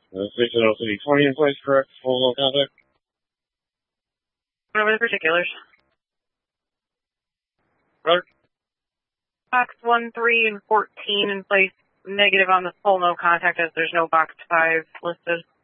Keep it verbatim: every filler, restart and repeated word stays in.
Uh, Station L C D twenty in place, correct? Full no contact? What are the particulars? Correct. Box one, three, and fourteen in place. Negative on the full no contact as there's no box five listed.